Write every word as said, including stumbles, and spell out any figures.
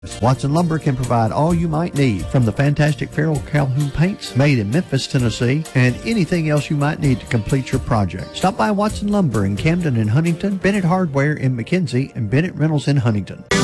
Watson Lumber can provide all you might need, from the fantastic Farrell Calhoun paints made in Memphis, Tennessee, and anything else you might need to complete your project. Stop by Watson Lumber in Camden and Huntington, Bennett Hardware in McKenzie, and Bennett Rentals in Huntington.